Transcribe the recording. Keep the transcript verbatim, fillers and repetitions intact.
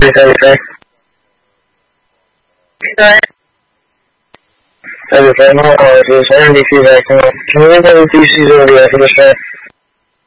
seventy-five. seventy-five, no, uh, it's seventy feedback. Can you tell me D C's over the after this track?